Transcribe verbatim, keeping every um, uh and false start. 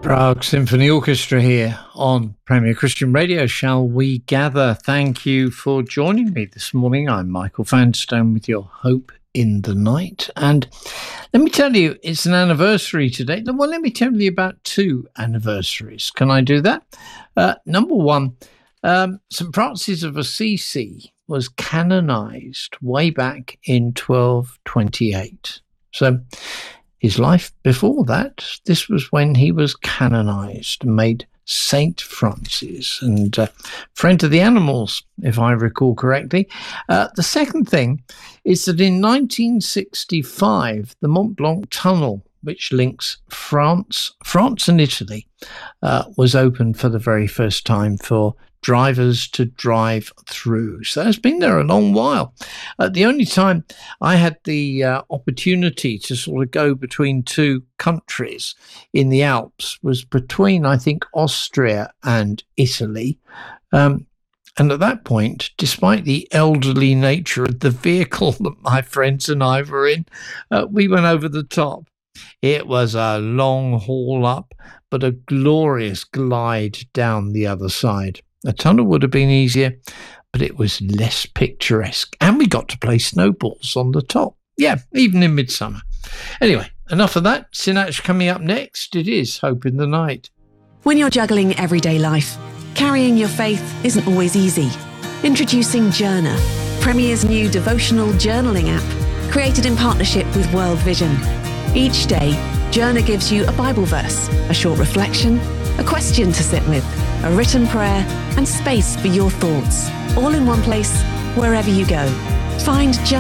Prague Symphony Orchestra here on Premier Christian Radio. Shall we gather? Thank you for joining me this morning. I'm Michael Vanstone with your Hope in the Night. And let me tell you, it's an anniversary today. Well, let me tell you about two anniversaries. Can I do that? Uh, number one, um, Saint Francis of Assisi was canonized way back in twelve twenty-eight. So his life before that, this was when he was canonized and made Saint Francis, and uh, friend of the animals, if I recall correctly. Uh, the second thing is that in nineteen sixty-five, the Mont Blanc Tunnel, which links France, France and Italy, uh, was opened for the very first time for drivers to drive through. So it's been there a long while. Uh, the only time I had the uh, opportunity to sort of go between two countries in the Alps was between, I think, Austria and Italy. Um, and at that point, despite the elderly nature of the vehicle that my friends and I were in, uh, we went over the top. It was a long haul up, but a glorious glide down the other side. A tunnel would have been easier, but it was less picturesque. And we got to play snowballs on the top. Yeah, even in midsummer. Anyway, enough of that. Sinach coming up next. It is Hope in the Night. When you're juggling everyday life, carrying your faith isn't always easy. Introducing Journer, Premier's new devotional journaling app, created in partnership with World Vision. Each day, Journer gives you a Bible verse, a short reflection, a question to sit with, a written prayer, and space for your thoughts, all in one place, wherever you go. Find Journer